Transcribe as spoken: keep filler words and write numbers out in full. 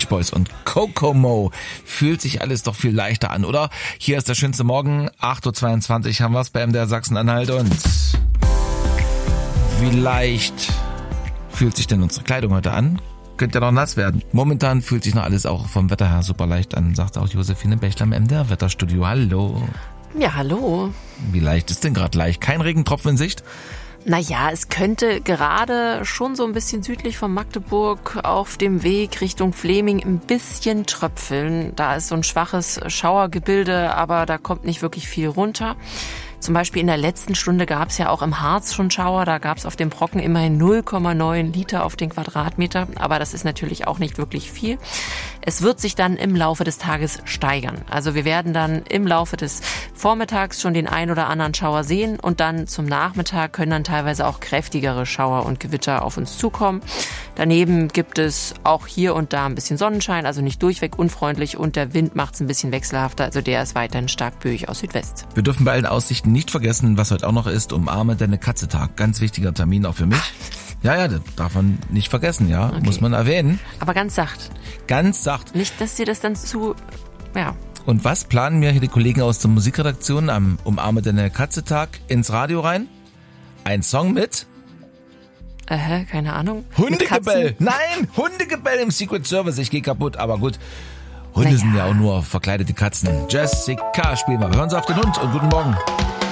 Boys und Kokomo. Fühlt sich alles doch viel leichter an, oder? Hier ist der schönste Morgen, acht Uhr zweiundzwanzig haben wir es bei M D R Sachsen-Anhalt und wie leicht fühlt sich denn unsere Kleidung heute an? Könnte ja noch nass werden. Momentan fühlt sich noch alles auch vom Wetter her super leicht an, sagt auch Josephine Bechler im M D R Wetterstudio. Hallo. Ja, hallo. Wie leicht ist denn gerade leicht? Kein Regentropfen in Sicht? Naja, es könnte gerade schon so ein bisschen südlich von Magdeburg auf dem Weg Richtung Fleming ein bisschen tröpfeln. Da ist so ein schwaches Schauergebilde, aber da kommt nicht wirklich viel runter. Zum Beispiel in der letzten Stunde gab es ja auch im Harz schon Schauer. Da gab es auf dem Brocken immerhin null Komma neun Liter auf den Quadratmeter. Aber das ist natürlich auch nicht wirklich viel. Es wird sich dann im Laufe des Tages steigern. Also wir werden dann im Laufe des Vormittags schon den ein oder anderen Schauer sehen. Und dann zum Nachmittag können dann teilweise auch kräftigere Schauer und Gewitter auf uns zukommen. Daneben gibt es auch hier und da ein bisschen Sonnenschein, also nicht durchweg unfreundlich. Und der Wind macht es ein bisschen wechselhafter. Also der ist weiterhin stark böig aus Südwest. Wir dürfen bei allen Aussichten nicht vergessen, was heute auch noch ist, umarme deine Katze-Tag. Ganz wichtiger Termin auch für mich. Ja, ja, das darf man nicht vergessen, ja, okay. Muss man erwähnen. Aber ganz sacht. Ganz sacht. Nicht, dass sie das dann zu, ja. Und was planen mir hier die Kollegen aus der Musikredaktion am Umarme deine Katze-Tag ins Radio rein? Ein Song mit? Äh, keine Ahnung. Hundegebell. Nein, Hundegebell im Secret Service. Ich gehe kaputt, aber gut. Hunde naja. sind ja auch nur verkleidete Katzen. Jessica, spielen wir. Hören Sie auf den Hund und guten Morgen.